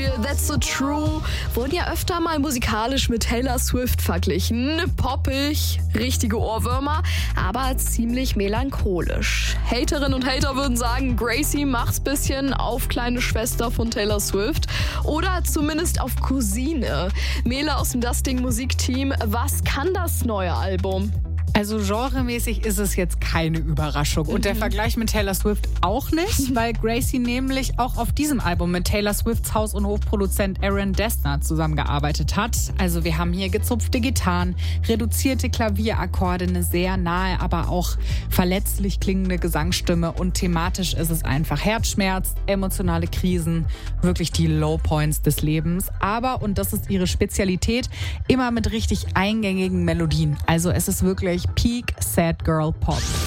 That's So True wurden ja öfter mal musikalisch mit Taylor Swift verglichen. Poppig, richtige Ohrwürmer, aber ziemlich melancholisch. Haterinnen und Hater würden sagen, Gracie macht's bisschen auf kleine Schwester von Taylor Swift oder zumindest auf Cousine. Mele aus dem Dusting-Musikteam, was kann das neue Album? Also genremäßig ist es jetzt keine Überraschung. Und der Vergleich mit Taylor Swift auch nicht, weil Gracie nämlich auch auf diesem Album mit Taylor Swifts Haus- und Hofproduzent Aaron Dessner zusammengearbeitet hat. Also wir haben hier gezupfte Gitarren, reduzierte Klavierakkorde, eine sehr nahe, aber auch verletzlich klingende Gesangsstimme. Und thematisch ist es einfach Herzschmerz, emotionale Krisen, wirklich die Low Points des Lebens. Aber, und das ist ihre Spezialität, immer mit richtig eingängigen Melodien. Also es ist wirklich Peak Sad Girl Pop.